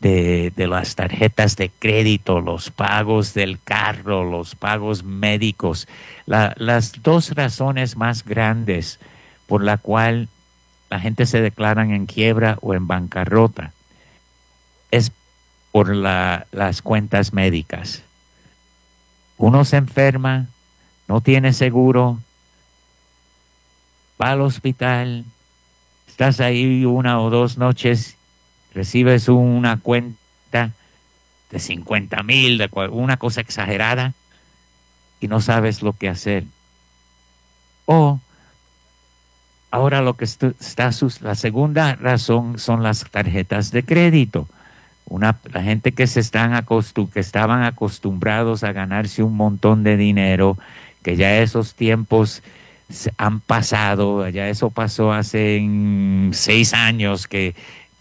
de las tarjetas de crédito, los pagos del carro, los pagos médicos. Las dos razones más grandes por la cual la gente se declaran en quiebra o en bancarrota es por las cuentas médicas. Uno se enferma, no tiene seguro, va al hospital, estás ahí 1 o 2 noches, recibes una cuenta de 50,000, una cosa exagerada, y no sabes lo que hacer. O ahora lo que la segunda razón son las tarjetas de crédito. La gente que estaban acostumbrados a ganarse un montón de dinero, que ya esos tiempos han pasado, ya eso pasó hace 6 años que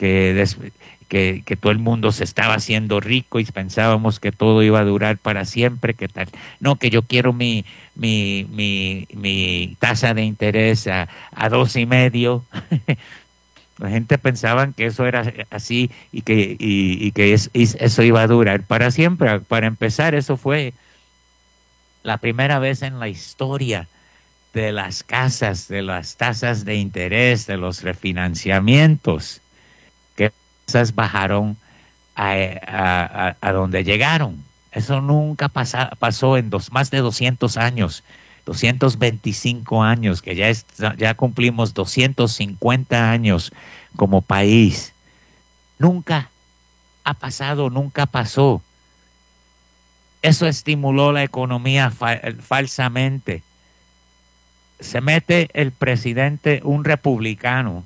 todo el mundo se estaba haciendo rico y pensábamos que todo iba a durar para siempre, que tal. No, que yo quiero mi tasa de interés a 2.5. La gente pensaba que eso era así y que eso iba a durar para siempre. Para empezar, eso fue la primera vez en la historia de las casas, de las tasas de interés, de los refinanciamientos, que esas bajaron a donde llegaron. Eso nunca pasó en más de 200 años. 225 años, que ya cumplimos 250 años como país. Nunca ha pasado, nunca pasó. Eso estimuló la economía falsamente. Se mete el presidente, un republicano,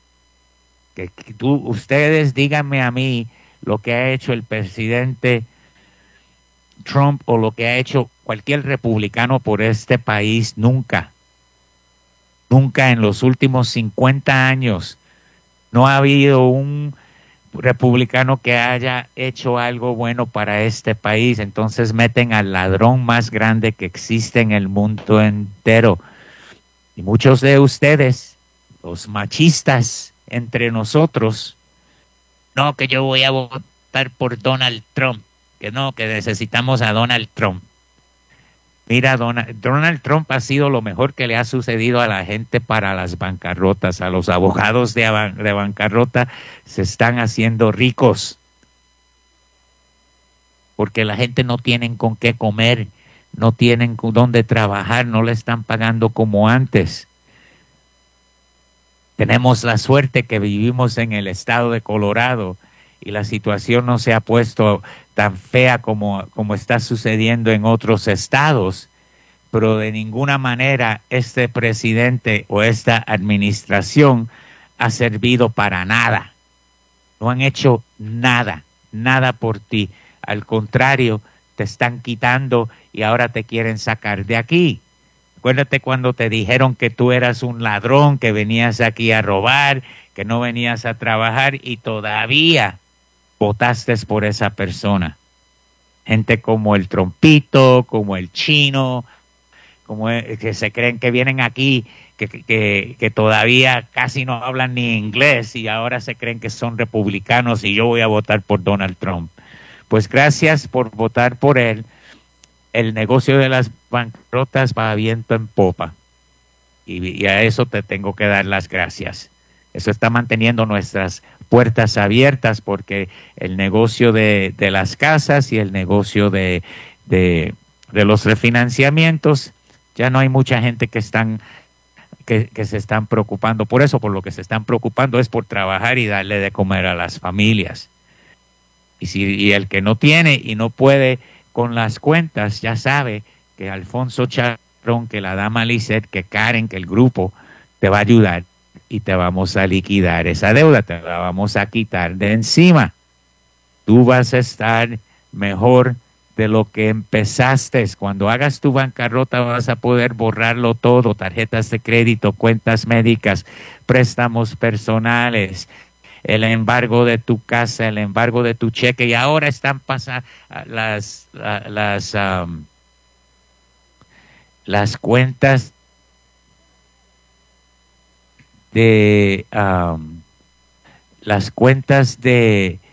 ustedes díganme a mí lo que ha hecho el presidente Trump o lo que ha hecho cualquier republicano por este país. Nunca en los últimos 50 años no ha habido un republicano que haya hecho algo bueno para este país. Entonces meten al ladrón más grande que existe en el mundo entero. Y muchos de ustedes, los machistas entre nosotros, no, que yo voy a votar por Donald Trump, que no, que necesitamos a Donald Trump. Mira, Donald Trump ha sido lo mejor que le ha sucedido a la gente para las bancarrotas. A los abogados de bancarrota se están haciendo ricos porque la gente no tienen con qué comer, no tienen dónde trabajar, no le están pagando como antes. Tenemos la suerte que vivimos en el estado de Colorado y la situación no se ha puesto tan fea como está sucediendo en otros estados, pero de ninguna manera este presidente o esta administración ha servido para nada. No han hecho nada por ti. Al contrario, te están quitando y ahora te quieren sacar de aquí. Acuérdate cuando te dijeron que tú eras un ladrón, que venías aquí a robar, que no venías a trabajar y todavía votaste por esa persona. Gente como el Trompito, como el Chino, que se creen que vienen aquí, que todavía casi no hablan ni inglés y ahora se creen que son republicanos y yo voy a votar por Donald Trump. Pues gracias por votar por él. El negocio de las bancarrotas va viento en popa y a eso te tengo que dar las gracias. Eso está manteniendo nuestras puertas abiertas porque el negocio de las casas y el negocio de los refinanciamientos, ya no hay mucha gente que se están preocupando por eso. Por lo que se están preocupando es por trabajar y darle de comer a las familias. Y el que no tiene y no puede con las cuentas, ya sabe que Alfonso Charrón, que la dama Lisset, que Karen, que el grupo te va a ayudar y te vamos a liquidar esa deuda, te la vamos a quitar de encima. Tú vas a estar mejor de lo que empezaste. Cuando hagas tu bancarrota vas a poder borrarlo todo: tarjetas de crédito, cuentas médicas, préstamos personales, el embargo de tu casa, el embargo de tu cheque, y ahora están pasando las cuentas de